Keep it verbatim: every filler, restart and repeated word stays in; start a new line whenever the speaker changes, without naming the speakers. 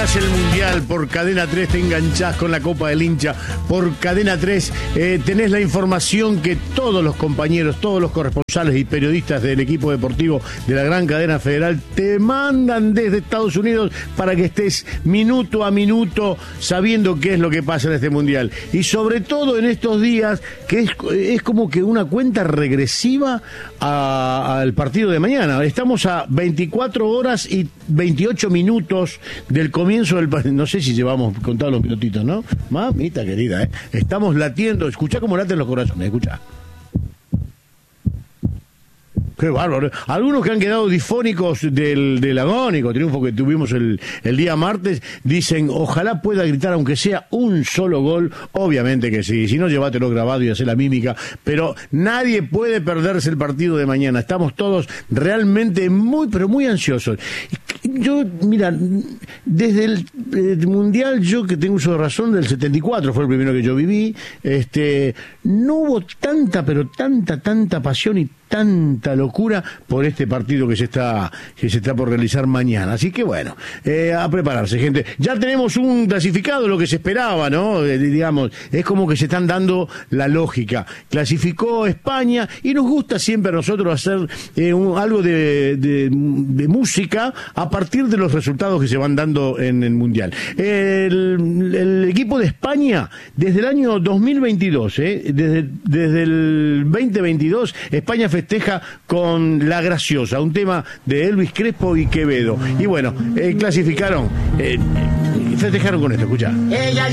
escuchás el Mundial por Cadena tres, te enganchás con la Copa del Hincha. Por Cadena tres eh, tenés la información que todos los compañeros, todos los corresponsales y periodistas del equipo deportivo de la gran cadena federal te mandan desde Estados Unidos para que estés minuto a minuto sabiendo qué es lo que pasa en este Mundial. Y sobre todo en estos días, que es, es como que una cuenta regresiva a, al partido de mañana. Estamos a veinticuatro horas y veintiocho minutos del comienzo del partido. No sé si llevamos contados los minutitos, ¿no? Mamita querida, ¿eh? Estamos latiendo. Escuchá cómo laten los corazones, escuchá. Qué bárbaro. Algunos que han quedado difónicos del, del agónico triunfo que tuvimos el, el día martes, dicen, ojalá pueda gritar aunque sea un solo gol. Obviamente que sí, si no, llévatelo grabado y hacé la mímica, pero nadie puede perderse el partido de mañana. Estamos todos realmente muy, pero muy ansiosos. Yo, mira, desde el, el Mundial, yo que tengo uso de razón, del setenta y cuatro fue el primero que yo viví, este, no hubo tanta, pero tanta, tanta pasión y tanta locura por este partido que se está que se está por realizar mañana. Así que bueno, eh, a prepararse, gente. Ya tenemos un clasificado, lo que se esperaba, ¿no? Eh, digamos, es como que se están dando la lógica. Clasificó España y nos gusta siempre a nosotros hacer eh, un, algo de, de, de música a partir de los resultados que se van dando en el Mundial. El, el equipo de España, desde el año dos mil veintidós, eh, desde, desde el veinte veintidós, España festeja con La Graciosa, un tema de Elvis Crespo y Quevedo. Y bueno, eh, clasificaron, eh, festejaron con esto, escuchá.